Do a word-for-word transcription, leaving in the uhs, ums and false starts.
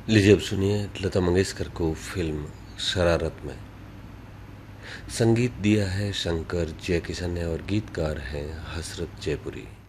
लीजिए अब सुनिए लता मंगेशकर को फिल्म शरारत में। संगीत दिया है शंकर जयकिशन ने और गीतकार हैं हसरत जयपुरी।